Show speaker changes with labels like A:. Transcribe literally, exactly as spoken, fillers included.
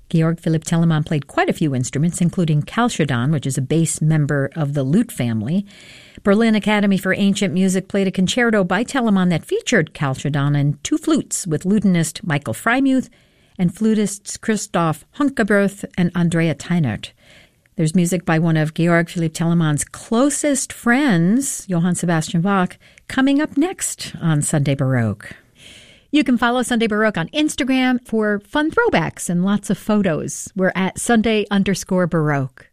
A: Georg Philipp Telemann played quite a few instruments, including Chalcedon, which is a bass member of the lute family. Berlin Academy for Ancient Music played a concerto by Telemann that featured Chalcedon and two flutes with lutenist Michael Freimuth and flutists Christoph Hunkeberth and Andrea Teinert. There's music by one of Georg Philipp Telemann's closest friends, Johann Sebastian Bach, coming up next on Sunday Baroque. You can follow Sunday Baroque on Instagram for fun throwbacks and lots of photos. We're at Sunday underscore Baroque.